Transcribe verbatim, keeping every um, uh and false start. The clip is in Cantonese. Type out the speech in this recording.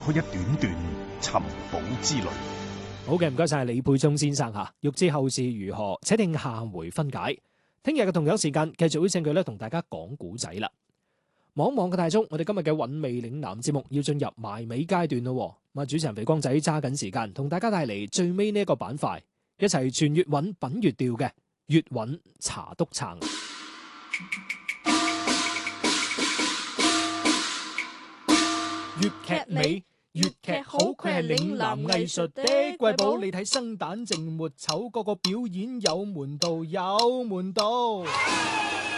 開一段段尋寶之旅。 好嘅，唔該晒李佩忠先生吓，欲知後事如何，且聽下回分解。聽日嘅同樣時間，繼續會請佢咧同大家講古仔啦。望望嘅大鐘，我哋今日嘅韻味嶺南節目要進入埋尾階段咯。咁啊，主持人肥光仔揸緊時間，同大家帶嚟最尾呢一個板塊，一齊傳粵韻品粵調嘅粵韻茶篤撐。粵劇美，粵劇好，佢係嶺南藝術的瑰寶。你睇生旦淨末丑，個個表演有門道，有門道。